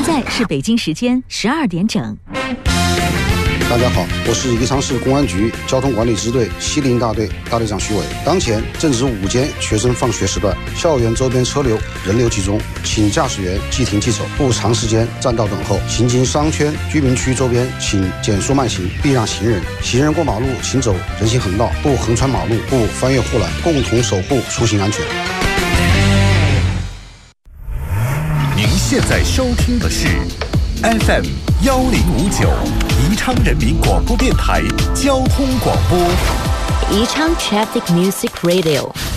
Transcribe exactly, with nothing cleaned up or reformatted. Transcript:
现在是北京时间十二点整。 大家好，我是宜昌市公安局交通管理支队西陵大队大队长徐伟。当前正值午间学生放学时段，校园周边车流人流集中，请驾驶员即停即走，不长时间占道等候。行经商圈、居民区周边，请减速慢行，避让行人。行人过马路请走人行横道，不横穿马路，不翻越护栏，共同守护出行安全。 您现在收听的是 F M 幺零五九宜昌人民广播电台交通广播， 宜昌 Traffic Music Radio。